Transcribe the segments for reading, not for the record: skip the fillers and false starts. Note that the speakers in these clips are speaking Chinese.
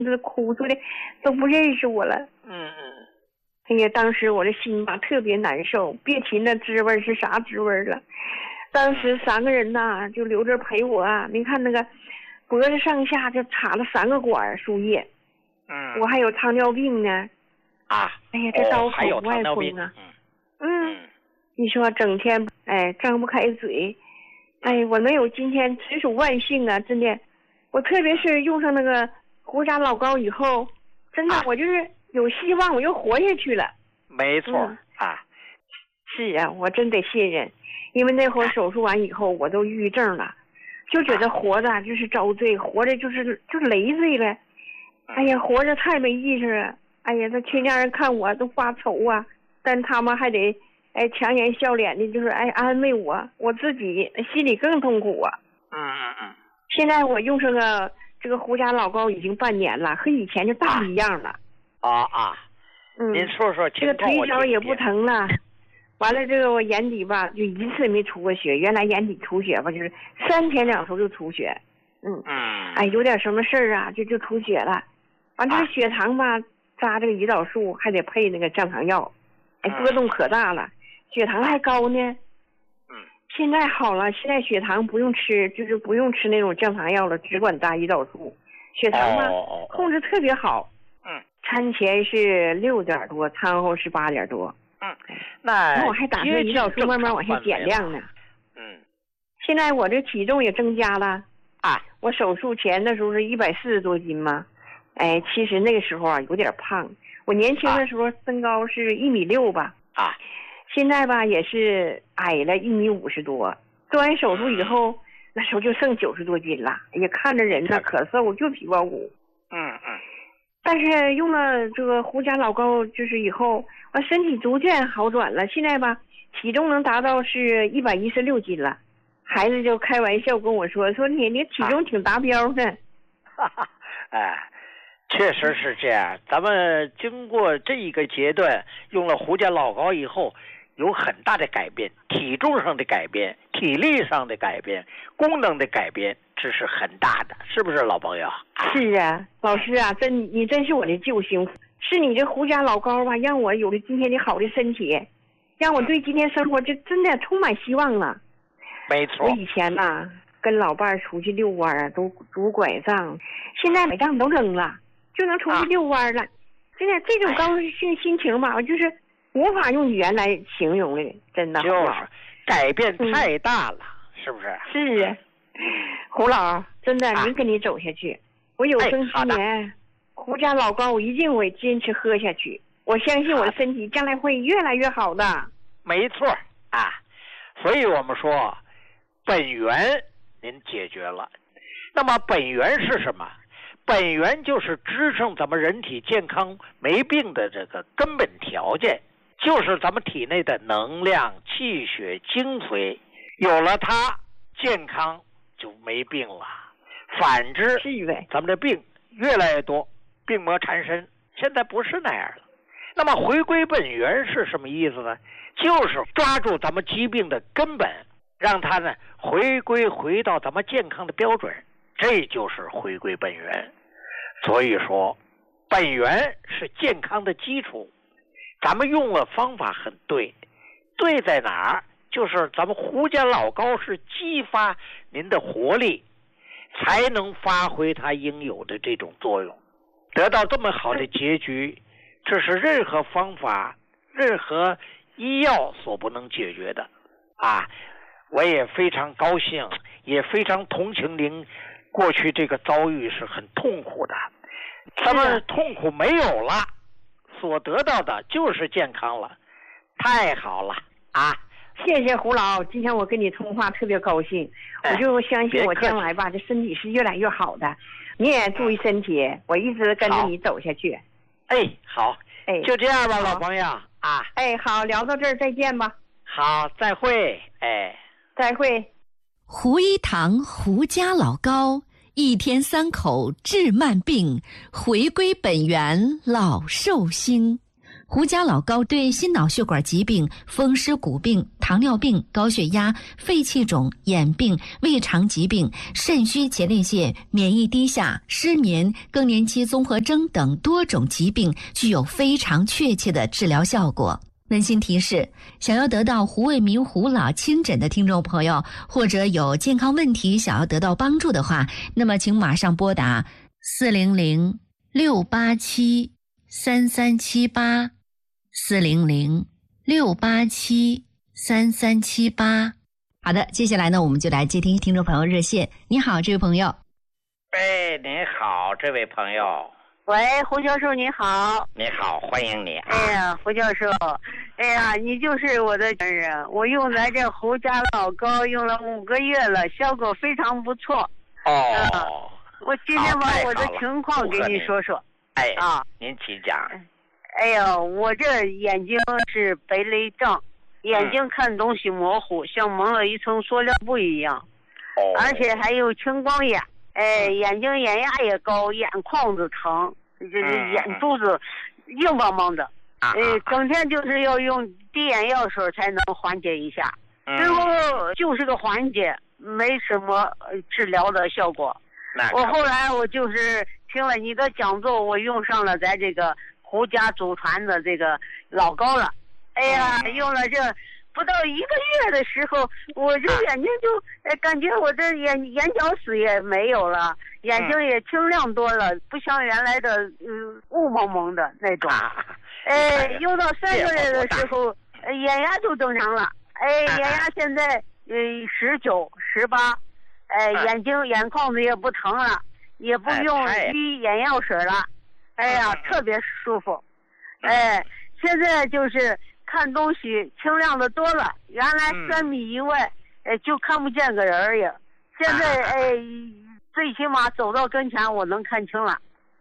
这哭出的都不认识我了。哎呀，当时我的心吧特别难受，别提那滋味是啥滋味了。当时3个人呐就留着陪我啊，您看那个脖子上下就插了3个管输液。我还有糖尿病呢。哎呀，这刀口不外风啊。你说整天张不开嘴。我能有今天实属万幸啊，真的。我特别是用上那个胡渣老膏以后，真的我就是有希望，我又活下去了。 没错。 是啊，我真得信任，因为那会儿手术完以后我都抑郁症了，就觉得活着就是遭罪，活着就是累赘了。哎呀，活着太没意思了。哎呀，这亲家人看我都发愁啊，但他们还得强颜笑脸的，就是安慰我，我自己心里更痛苦啊。现在我用上这个胡渣老膏已经半年了，和以前就大不一样了。 您说说这个腿脚也不疼了。完了，这个我眼底吧就一次没出过血，原来眼底出血吧就是3天2头就出血。有点什么事儿啊就出血了。完这个血糖吧扎这个胰岛素还得配那个降糖药，波动可大了，血糖还高呢。现在好了，现在血糖不用吃，就是不用吃那种降糖药了，只管打胰岛素，血糖嘛控制特别好。餐前是6点多，餐后是8点多。那我还打那胰岛素慢慢往下减量呢。现在我这体重也增加了。我手术前的时候是140多斤嘛。其实那个时候啊有点胖，我年轻的时候身高是1.6米吧。现在吧也是矮了1.50米多。做完手术以后，那时候就剩90多斤了。哎呀，看着人呢可瘦，就皮包骨。但是用了这个胡渣老膏就是以后，我身体逐渐好转了。现在吧体重能达到是116斤了。孩子就开玩笑跟我说你体重挺达标的。 确实是这样。咱们经过这一个阶段用了胡渣老膏以后，有很大的改变，体重上的改变，体力上的改变，功能的改变，这是很大的，是不是老朋友？ 是啊，老师啊，你真是我的救星，是你这胡渣老膏吧，让我有了今天的好的身体，让我对今天生活就真的充满希望了。 没错。 我以前呐跟老伴儿出去遛弯啊都拄拐杖，现在拐杖都扔了，就能出去遛弯了。现在这种高兴心情吧，我就是无法用语言来形容的，真的。 就是改变太大了，是不是？ 是啊，胡老，真的，您跟你走下去。我有生之年，胡渣老膏我一定会坚持喝下去。我相信我的身体将来会越来越好的。 没错所以我们说，本源您解决了。那么本源是什么？本源就是支撑咱们人体健康没病的这个根本条件，就是咱们体内的能量、气血、精髓，有了它，健康就没病了。反之，咱们的病越来越多，病魔缠身。现在不是那样了。那么回归本源是什么意思呢？就是抓住咱们疾病的根本，让它呢回到咱们健康的标准，这就是回归本源。所以说，本源是健康的基础。咱们用了方法很对，对在哪儿？就是咱们胡渣老膏是激发您的活力，才能发挥它应有的这种作用，得到这么好的结局，这是任何方法、任何医药所不能解决的我也非常高兴，也非常同情您过去这个遭遇是很痛苦的。咱们痛苦没有了，所得到的就是健康了，太好了谢谢胡老，今天我跟你通话特别高兴，我就相信我将来吧，这身体是越来越好的。你也注意身体，我一直跟着你走下去。 好，就这样吧，老朋友好，聊到这儿再见吧。 好，再会。 再会。 胡一堂胡家老膏，1天3口治慢病，回归本源老寿星。 胡家老膏对心脑血管疾病、风湿骨病、糖尿病、高血压、肺气肿、眼病、胃肠疾病、肾虚前列腺、免疫低下、失眠、更年期综合征等多种疾病具有非常确切的治疗效果。温馨提示：想要得到胡卫民胡老亲诊的听众朋友，或者有健康问题想要得到帮助的话，那么请马上拨打400-687-3378，400-687-3378。好的，接下来呢，我们就来接听听众朋友热线。你好，这位朋友。 哎，您好，这位朋友。 喂，胡教授你好。 你好，欢迎你。 哎呀，胡教授，哎呀，你就是我的亲人。我用咱这胡家老膏用了5个月了，效果非常不错。我今天把我的情况给你说说。 哎您请讲。 哎呀，我这眼睛是白内障，眼睛看东西模糊，像蒙了一层塑料布一样。而且还有青光眼。眼睛眼压也高，眼眶子疼，眼珠子硬邦邦的。整天就是要用滴眼药水才能缓解一下。最后就是个缓解，没什么治疗的效果。我后来我就是听了你的讲座，我用上了咱这个胡家祖传的这个老膏了。哎呀，用了这不到1个月的时候，我这眼睛就感觉我这眼角死也没有了，眼睛也清亮多了，不像原来的雾蒙蒙的那种。用到3个月的时候，眼压就正常了。眼压现在19、18，眼眶子也不疼了，也不用滴眼药水了。哎呀，特别舒服。现在就是看东西清亮的多了，原来3米以外就看不见个人呀，现在最起码走到跟前我能看清了。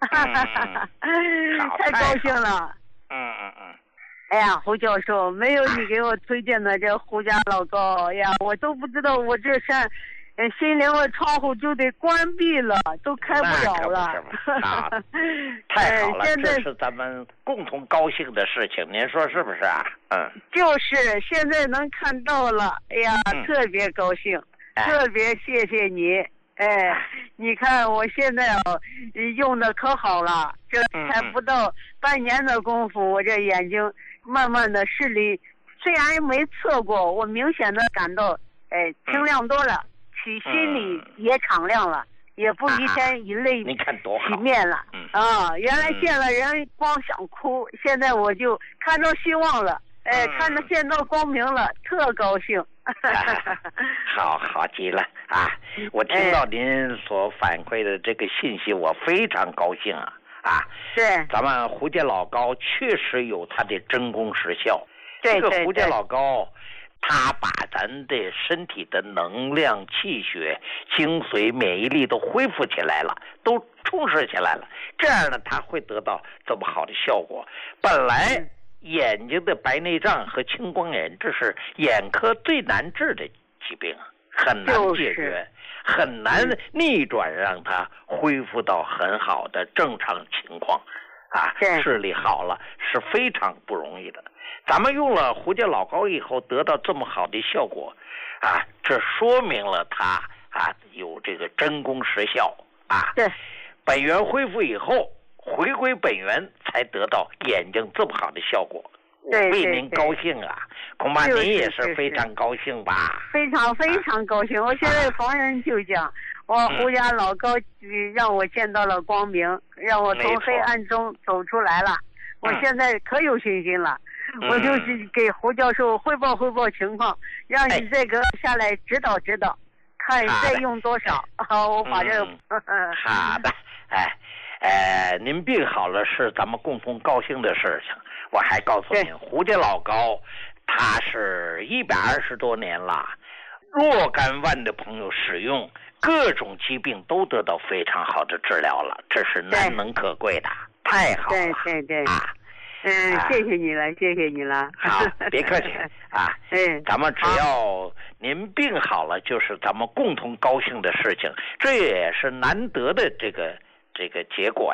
太高兴了。哎呀，胡教授，没有你给我推荐的这胡家老膏呀，我都不知道我这扇心灵的窗户就得关闭了，都开不了了。 太好了，这是咱们共同高兴的事情，您说是不是啊？ 就是现在能看到了，哎呀，特别高兴，特别谢谢你。你看我现在用的可好了，这才不到半年的功夫，我这眼睛慢慢的视力虽然没测过，我明显的感到清亮多了，心里也敞亮了，也不一天一泪洗面了。原来见了人光想哭，现在我就看到希望了，看到见到光明了，特高兴。 好极了啊！我听到您所反馈的这个信息，我非常高兴啊！ 对， 咱们胡家老膏确实有它的真功实效。 这个胡家老膏，它把咱的身体的能量、气血、精髓、免疫力都恢复起来了，都充实起来了。这样呢，它会得到这么好的效果。本来眼睛的白内障和青光眼，这是眼科最难治的疾病，很难解决，很难逆转让它恢复到很好的正常情况。视力好了是非常不容易的。咱们用了胡家老膏以后得到这么好的效果，这说明了它有这个真功实效。 对， 本源恢复以后，回归本源才得到眼睛这么好的效果。 对， 为您高兴啊！恐怕您也是非常高兴吧？ 非常非常高兴。我现在逢人就讲，我胡家老膏让我见到了光明，让我从黑暗中走出来了。我现在可有信心了。我就是给胡教授汇报情况，让你这个下来指导指导，看再用多少。我把这好的。您病好了是咱们共同高兴的事情。我还告诉您，胡家老膏它是120多年了，若干万的朋友使用，各种疾病都得到非常好的治疗了，这是难能可贵的。太好了。 对。谢谢你了。 好，别客气咱们只要您病好了，就是咱们共同高兴的事情，这也是难得的这个结果呀。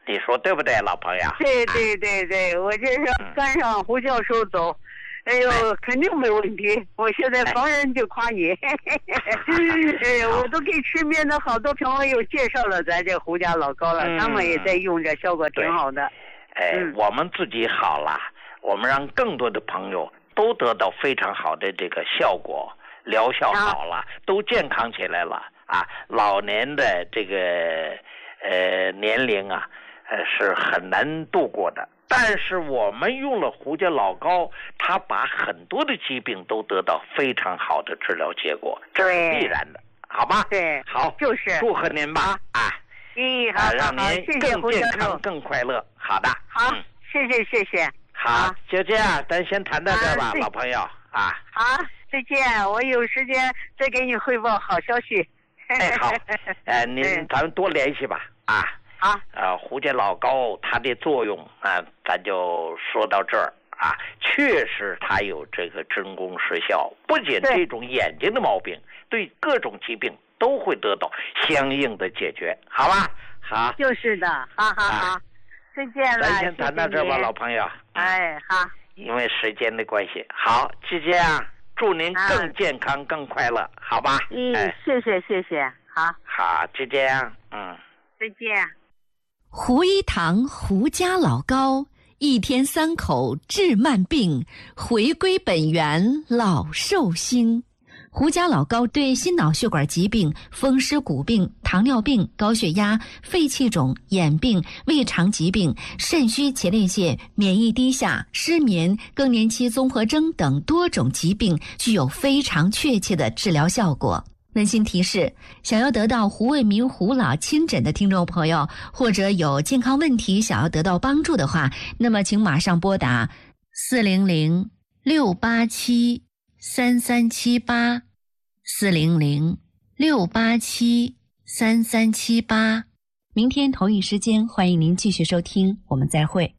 你说对不对，老朋友？ 对，我这是跟上胡教授走。哎呦，肯定没问题！我现在逢人就夸你，我都给身边的好多朋友介绍了咱这胡家老高了，他们也在用着，效果挺好的。 我们自己好了，我们让更多的朋友都得到非常好的这个效果，疗效好了，都健康起来了啊！老年的这个年龄啊，是很难度过的。但是我们用了胡家老高，他把很多的疾病都得到非常好的治疗结果，这是必然的，好吧？ 对， 好， 就是祝贺您吧啊！ 好， 让您更健康、更快乐。好的， 好，谢谢。 好，就这样，咱先谈到这吧，老朋友啊。 好，再见，我有时间再给你汇报好消息。 好，咱们多联系吧啊。 好， 胡家老高它的作用啊，咱就说到这儿啊。确实它有这个真功实效，不仅这种眼睛的毛病，对各种疾病都会得到相应的解决，好吧？好， 就是的，好，再见了。 咱先谈到这吧，老朋友。 好。 因为时间的关系，好，就这样，祝您更健康、更快乐，好吧？ 谢谢， 好，就这样， 再见。 胡一堂胡家老高，一天3口治慢病，回归本源老寿星。胡家老高对心脑血管疾病、风湿骨病、糖尿病、高血压、肺气肿、眼病、胃肠疾病、肾虚前列腺、免疫低下、失眠、更年期综合征等多种疾病具有非常确切的治疗效果。温馨提示：想要得到胡卫民胡老亲诊的听众朋友，或者有健康问题想要得到帮助的话，那么请马上拨打400-687-3378，400-687-3378。明天同一时间，欢迎您继续收听，我们再会。